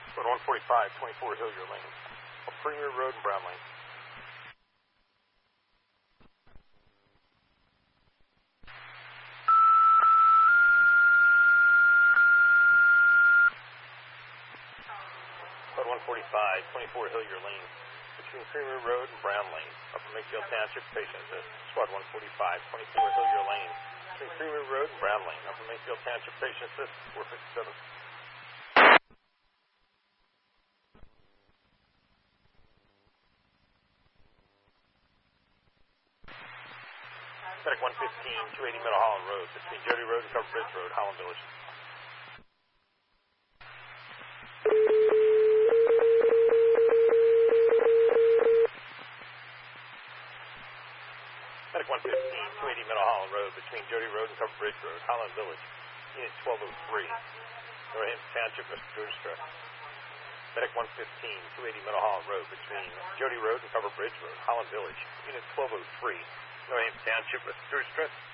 Squad 145, 24 Hillier Lane. Premier Road and Brown Lane. Squad 145, 24 Hillier Lane. Between Premier Road and Brown Lane. Upper Makefield Township, patient assist. Squad 145, 24 Hillier Lane. Between Premier Road and Brown Lane. Upper Makefield Township, patient assist. 457. Medic 115, 280 Middle Holland Road, between Jody Road and Cover Bridge Road, Holland Village. Medic 115, 280 Middle Holland Road, between Jody Road and Cover Bridge Road, Holland Village. Unit 1203, Northampton Township, Mr. Georgia. Medic 115, 280 Middle Holland Road, between Jody Road and Cover Bridge Road, Holland Village. Unit 1203, Northampton Township, Mr. Georgia.